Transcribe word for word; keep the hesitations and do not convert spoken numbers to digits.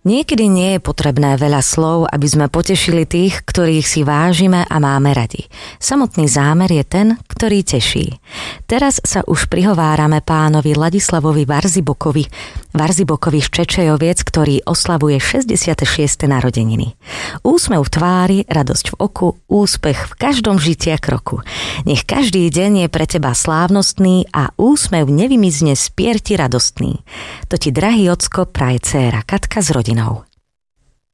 Niekedy nie je potrebné veľa slov, aby sme potešili tých, ktorých si vážime a máme radi. Samotný zámer je ten, ktorý teší. Teraz sa už prihovárame pánovi Ladislavovi Varzibokovi, Varzibokovi z Čečejoviec, ktorý oslavuje šesťdesiate šieste narodeniny. Úsmev v tvári, radosť v oku, úspech v každom žitia kroku. Nech každý deň je pre teba slávnostný a úsmev nevymizne z pierti radostný. To ti, drahý ocko, praje dcéra Katka s rodinou.